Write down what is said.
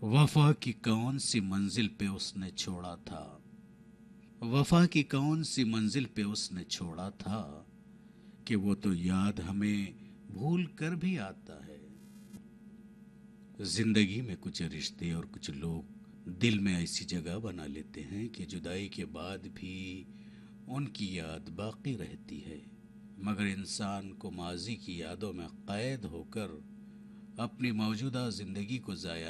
वफा की कौन सी मंजिल पे उसने छोड़ा था। वफा की कौन सी मंजिल पे उसने छोड़ा था कि वो तो याद हमें भूल कर भी आता है। जिंदगी में कुछ रिश्ते और कुछ लोग दिल में ऐसी जगह बना लेते हैं कि जुदाई के बाद भी उनकी याद बाकी रहती है। मगर इंसान को माजी की यादों में कैद होकर अपनी मौजूदा जिंदगी को ज़ाया